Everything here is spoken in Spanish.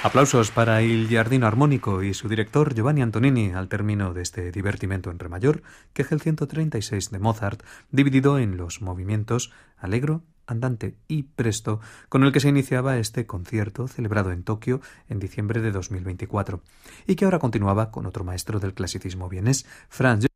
Aplausos para il Giardino Armónico y su director Giovanni Antonini al término de este divertimento en re mayor, que es el 136 de Mozart, dividido en los movimientos Allegro, Andante y Presto, con el que se iniciaba este concierto celebrado en Tokio en diciembre de 2024, y que ahora continuaba con otro maestro del clasicismo vienés, Franz